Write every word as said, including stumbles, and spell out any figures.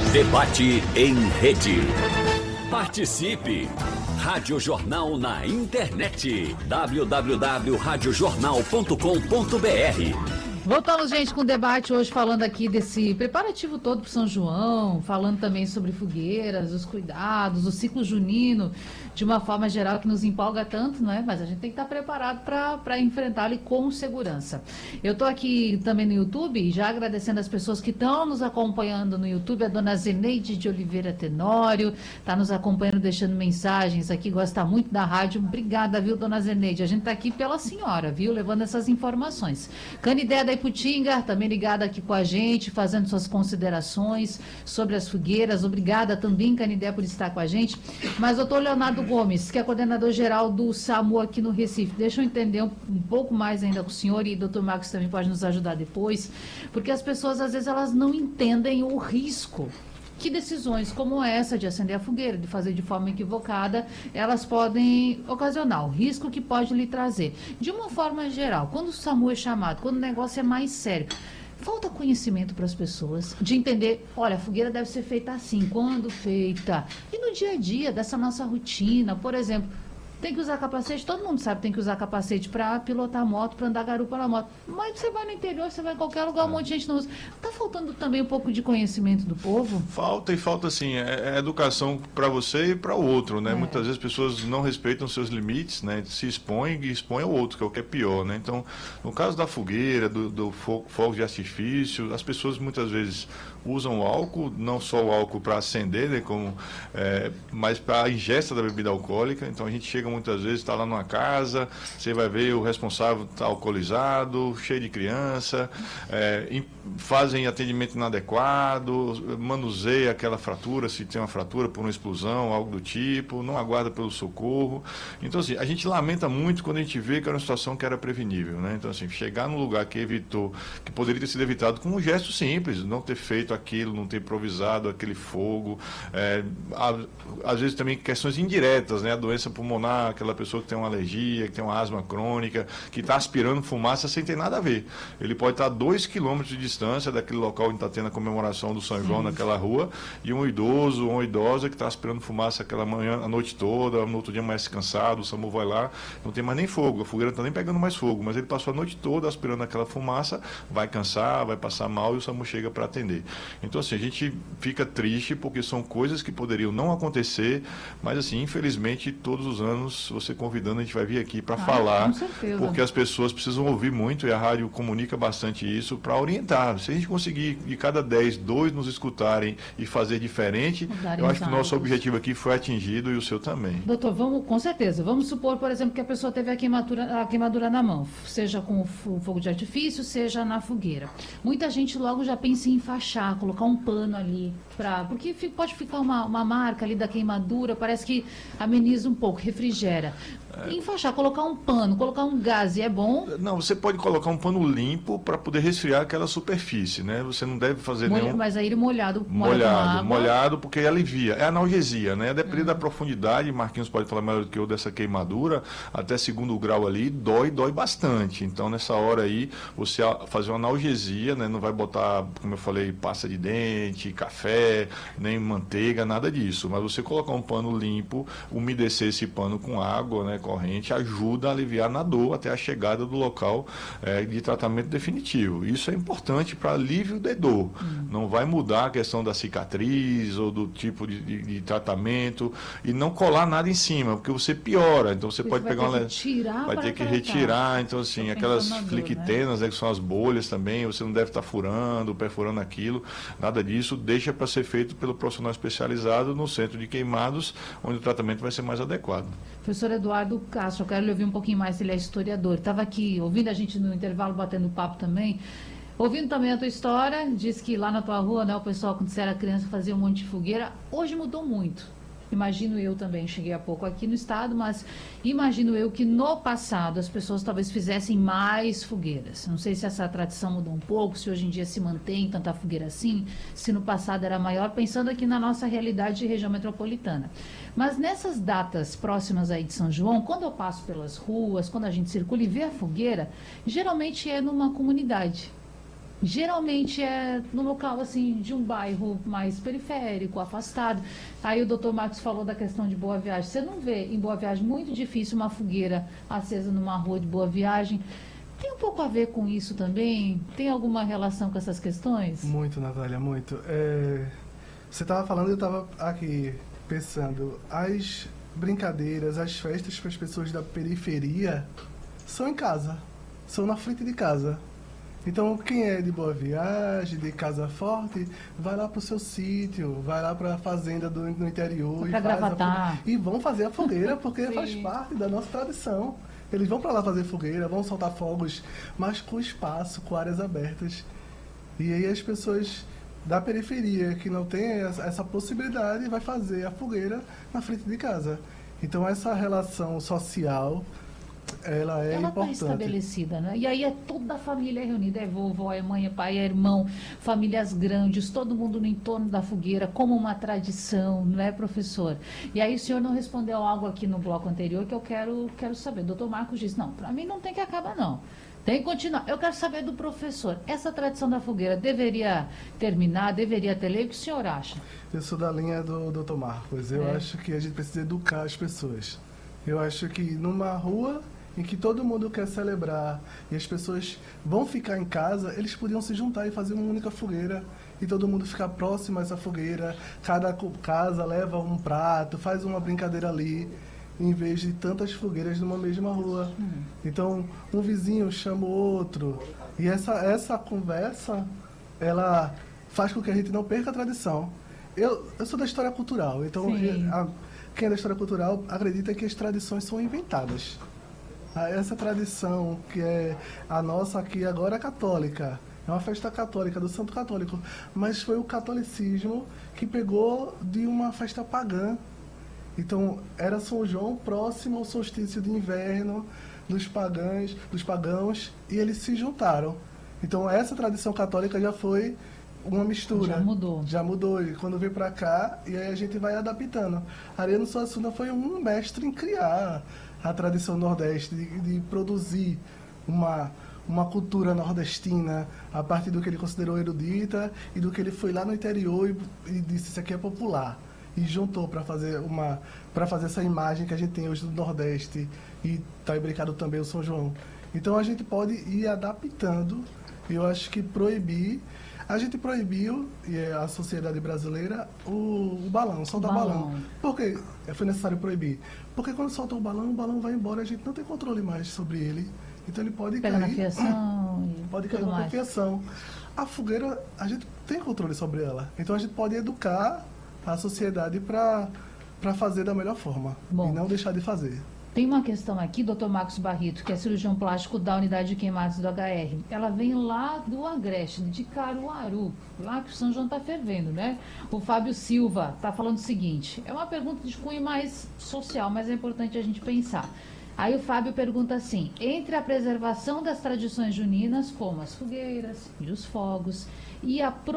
Debate em rede. Participe! Rádio Jornal na internet. w w w ponto rádio jornal ponto com ponto b r. Voltamos, gente, com o debate hoje, falando aqui desse preparativo todo para São João, falando também sobre fogueiras, os cuidados, o ciclo junino, de uma forma geral que nos empolga tanto, não é? Mas a gente tem que estar preparado para enfrentá-lo com segurança. Eu estou aqui também no YouTube, já agradecendo as pessoas que estão nos acompanhando no YouTube, a dona Zeneide de Oliveira Tenório, está nos acompanhando, deixando mensagens aqui, gosta muito da rádio. Obrigada, viu, dona Zeneide? A gente está aqui pela senhora, viu, levando essas informações. Canidé da Iputinga, também ligada aqui com a gente, fazendo suas considerações sobre as fogueiras. Obrigada também, Canidé, por estar com a gente. Mas, doutor Leonardo Gomes, que é coordenador-geral do SAMU aqui no Recife, deixa eu entender um, um pouco mais ainda com o senhor, e doutor Marcos também pode nos ajudar depois, porque as pessoas, às vezes, elas não entendem o risco que decisões como essa de acender a fogueira, de fazer de forma equivocada, elas podem ocasionar, o risco que pode lhe trazer. De uma forma geral, quando o SAMU é chamado, quando o negócio é mais sério, falta conhecimento para as pessoas de entender, olha, a fogueira deve ser feita assim, quando feita. E no dia a dia, dessa nossa rotina, por exemplo, tem que usar capacete, todo mundo sabe que tem que usar capacete para pilotar moto, para andar garupa na moto. Mas você vai no interior, você vai em qualquer lugar, um monte de gente não usa. Está faltando também um pouco de conhecimento do povo? Falta, e falta assim, é, é educação para você e para o outro, né? É. Muitas vezes as pessoas não respeitam seus limites, né? Se expõem e expõem ao outro, que é o que é pior, né? Então, no caso da fogueira, do, do fogo, fogo de artifício, as pessoas muitas vezes usam o álcool, não só o álcool para acender, né? Como, é, mas para a ingesta da bebida alcoólica. Então, a gente chega muitas vezes, está lá numa casa, você vai ver o responsável está alcoolizado, cheio de criança, é, fazem atendimento inadequado, manuseia aquela fratura, se tem uma fratura por uma explosão, algo do tipo, não aguarda pelo socorro. Então, assim, a gente lamenta muito quando a gente vê que era uma situação que era prevenível, né? Então, assim, chegar num lugar que evitou, que poderia ter sido evitado com um gesto simples, não ter feito aquilo, não ter improvisado aquele fogo, é, às vezes também questões indiretas, né? A doença pulmonar, aquela pessoa que tem uma alergia, que tem uma asma crônica, que está aspirando fumaça sem ter nada a ver. Ele pode estar a dois quilômetros de distância daquele local onde está tendo a comemoração do São João, naquela rua, e um idoso ou uma idosa que está aspirando fumaça aquela manhã, a noite toda, no outro dia mais cansado, o SAMU vai lá, não tem mais nem fogo, a fogueira não está nem pegando mais fogo, mas ele passou a noite toda aspirando aquela fumaça, vai cansar, vai passar mal e o SAMU chega para atender. Então, assim, a gente fica triste porque são coisas que poderiam não acontecer, mas, assim, infelizmente, todos os anos, você convidando, a gente vai vir aqui para ah, falar, porque as pessoas precisam ouvir muito, e a rádio comunica bastante isso para orientar. Se a gente conseguir, de cada dez, dois nos escutarem e fazer diferente, eu acho que o nosso objetivo aqui foi atingido e o seu também. Doutor, vamos, com certeza. Vamos supor, por exemplo, que a pessoa teve a queimadura, a queimadura na mão, seja com o fogo de artifício, seja na fogueira. Muita gente logo já pensa em enfaixar, colocar um pano ali, pra, porque pode ficar uma, uma marca ali da queimadura, parece que ameniza um pouco, refrigera. É. Enfaixar, colocar um pano, colocar um gás, é bom? Não, você pode colocar um pano limpo para poder resfriar aquela superfície, né? Você não deve fazer Molha, nenhum... Mas aí ele molhado, molhado, molhado, porque alivia. É analgesia, né? Depende hum. da profundidade, Marquinhos pode falar melhor do que eu dessa queimadura, até segundo grau ali, dói, dói bastante. Então, nessa hora aí, você fazer uma analgesia, né? Não vai botar, como eu falei, pasta de dente, café, nem manteiga, nada disso. Mas você colocar um pano limpo, umedecer esse pano com água, né, corrente, ajuda a aliviar na dor até a chegada do local é, de tratamento definitivo. Isso é importante para alívio de dor. Hum. Não vai mudar a questão da cicatriz ou do tipo de, de, de tratamento, e não colar nada em cima, porque você piora. Então você, você pode pegar uma... Vai ter que retirar. Então, assim, aquelas fliquitenas, né? Né, que são as bolhas também, você não deve estar furando, perfurando aquilo, nada disso. Deixa para ser feito pelo profissional especializado no centro de queimados, onde o tratamento vai ser mais adequado. Professor Eduardo Castro, eu quero lhe ouvir um pouquinho mais, ele é historiador. Estava aqui ouvindo a gente no intervalo, batendo papo também. Ouvindo também a tua história, diz que lá na tua rua, né, o pessoal, quando você era criança, fazia um monte de fogueira. Hoje mudou muito. Imagino eu também, cheguei há pouco aqui no estado, mas imagino eu que no passado as pessoas talvez fizessem mais fogueiras. Não sei se essa tradição mudou um pouco, se hoje em dia se mantém tanta fogueira assim, se no passado era maior, pensando aqui na nossa realidade de região metropolitana. Mas nessas datas próximas aí de São João, quando eu passo pelas ruas, quando a gente circula e vê a fogueira, geralmente é numa comunidade. geralmente é no local assim de um bairro mais periférico, afastado. Aí o doutor Marcos falou da questão de Boa Viagem. Você não vê em Boa Viagem muito difícil uma fogueira acesa numa rua de Boa Viagem. Tem um pouco a ver com isso também? Tem alguma relação com essas questões? Muito, Natália, muito. É, você estava falando e eu estava aqui pensando. As brincadeiras, as festas para as pessoas da periferia são em casa, são na frente de casa. Então, quem é de Boa Viagem, de Casa Forte, vai lá para o seu sítio, vai lá para a fazenda do, no interior e, Pra faz gravatar. a, e vão fazer a fogueira, porque Sim. faz parte da nossa tradição. Eles vão para lá fazer fogueira, vão soltar fogos, mas com espaço, com áreas abertas. E aí as pessoas da periferia que não tem essa, essa possibilidade vai fazer a fogueira na frente de casa. Então essa relação social, ela é Ela está importante. estabelecida, né? E aí é toda a família reunida, é vovó, é mãe, é pai, é irmão, famílias grandes, todo mundo no entorno da fogueira, como uma tradição, não é, professor? E aí o senhor não respondeu algo aqui no bloco anterior que eu quero, quero saber. O doutor Marcos disse, não, para mim não tem que acabar, não. Tem que continuar. Eu quero saber do professor, essa tradição da fogueira deveria terminar, deveria ter lei? O que o senhor acha? Eu sou da linha do doutor Marcos. Eu É. acho que a gente precisa educar as pessoas. Eu acho que numa rua em que todo mundo quer celebrar e as pessoas vão ficar em casa, eles podiam se juntar e fazer uma única fogueira e todo mundo ficar próximo a essa fogueira. Cada co- casa leva um prato, faz uma brincadeira ali, em vez de tantas fogueiras numa mesma rua. Então, um vizinho chama o outro. E essa, essa conversa, ela faz com que a gente não perca a tradição. Eu, eu sou da história cultural, então Sim. a- quem é da história cultural acredita que as tradições são inventadas. Ah, essa tradição que é a nossa aqui agora é católica, é uma festa católica, do Santo Católico, mas foi o catolicismo que pegou de uma festa pagã. Então era São João próximo ao solstício de inverno dos pagãos, dos pagãos, e eles se juntaram. Então essa tradição católica já foi uma mistura. Já mudou. Já mudou. E quando veio pra cá, e aí a gente vai adaptando. Ariano Suassuna foi um mestre em criar a tradição nordeste, de, de produzir uma, uma cultura nordestina a partir do que ele considerou erudita e do que ele foi lá no interior e, e disse, isso aqui é popular. E juntou para fazer uma para fazer essa imagem que a gente tem hoje do Nordeste e está imbricado também o São João. Então a gente pode ir adaptando. E eu acho que proibir, a gente proibiu, e é a sociedade brasileira, o, o balão, soltar balão. Balão. Por que foi necessário proibir? Porque quando solta o balão, o balão vai embora, a gente não tem controle mais sobre ele. Então ele pode Pega na cair, fiação e pode cair tudo uma mais. fiação. A fogueira, a gente tem controle sobre ela. Então a gente pode educar a sociedade para para fazer da melhor forma. Bom. E não deixar de fazer. Tem uma questão aqui, doutor Marcos Barrito, que é cirurgião plástico da unidade de queimados do H R. Ela vem lá do Agreste, de Caruaru, lá que o São João está fervendo, né? O Fábio Silva está falando o seguinte, é uma pergunta de cunho mais social, mas é importante a gente pensar. Aí o Fábio pergunta assim, entre a preservação das tradições juninas, como as fogueiras e os fogos, e a